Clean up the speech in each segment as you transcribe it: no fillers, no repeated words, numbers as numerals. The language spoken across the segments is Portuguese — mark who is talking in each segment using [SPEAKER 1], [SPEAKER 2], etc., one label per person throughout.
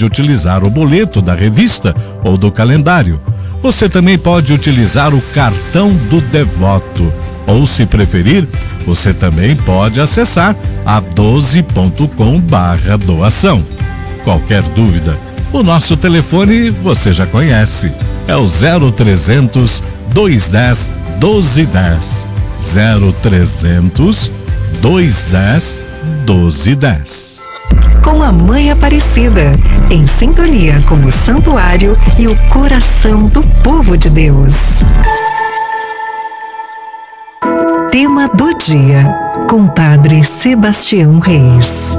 [SPEAKER 1] pode utilizar o boleto da revista ou do calendário. Você também pode utilizar o cartão do devoto. Ou, se preferir, você também pode acessar a 12.com/doação. Qualquer dúvida, o nosso telefone você já conhece. É o 0300 210 1210. 0300 210 1210.
[SPEAKER 2] Com a Mãe Aparecida, em sintonia com o santuário e o coração do povo de Deus. Tema do dia, com Padre Sebastião Reis.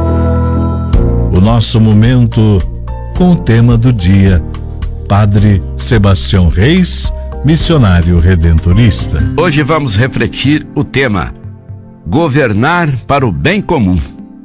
[SPEAKER 1] O nosso momento com o tema do dia, Padre Sebastião Reis, missionário redentorista.
[SPEAKER 3] Hoje vamos refletir o tema governar para o bem comum.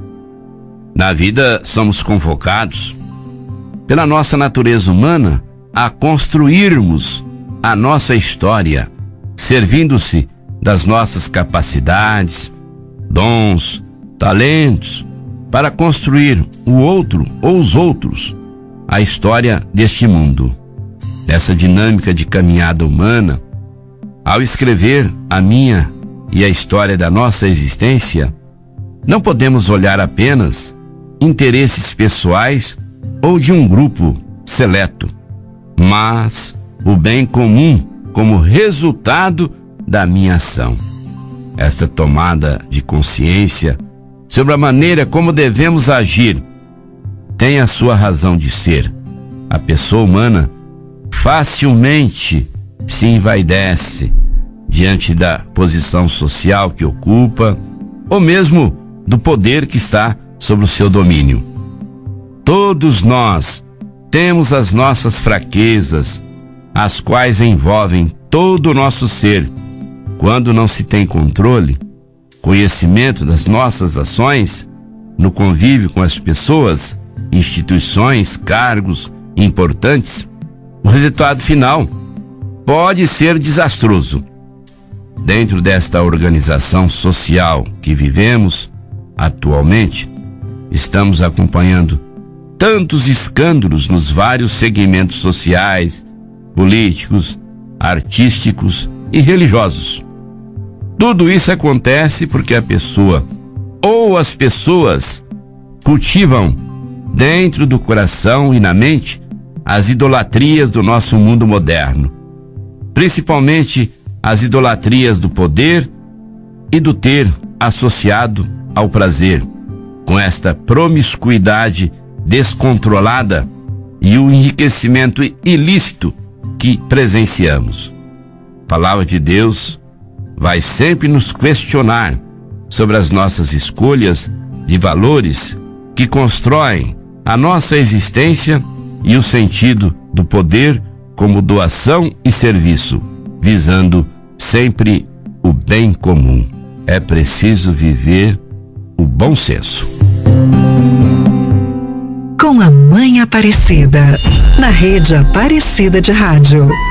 [SPEAKER 3] Na vida somos convocados pela nossa natureza humana a construirmos a nossa história, servindo-se das nossas capacidades, dons, talentos, para construir o outro ou os outros, a história deste mundo. Nessa dinâmica de caminhada humana, ao escrever a minha e a história da nossa existência, não podemos olhar apenas interesses pessoais ou de um grupo seleto, mas o bem comum como resultado da minha ação. Esta tomada de consciência sobre a maneira como devemos agir tem a sua razão de ser. A pessoa humana facilmente se envaidece diante da posição social que ocupa, ou mesmo do poder que está sobre o seu domínio. Todos nós temos as nossas fraquezas, as quais envolvem todo o nosso ser. Quando não se tem controle, conhecimento das nossas ações, no convívio com as pessoas, instituições, cargos importantes, o resultado final pode ser desastroso. Dentro desta organização social que vivemos atualmente, estamos acompanhando tantos escândalos nos vários segmentos sociais, políticos, artísticos e religiosos. Tudo isso acontece porque a pessoa ou as pessoas cultivam dentro do coração e na mente as idolatrias do nosso mundo moderno, principalmente as idolatrias do poder e do ter associado ao prazer, com esta promiscuidade descontrolada e o enriquecimento ilícito que presenciamos. A palavra de Deus vai sempre nos questionar sobre as nossas escolhas de valores que constroem a nossa existência e o sentido do poder como doação e serviço, visando sempre o bem comum. É preciso viver o bom senso.
[SPEAKER 2] Com a Mãe Aparecida, na Rede Aparecida de Rádio.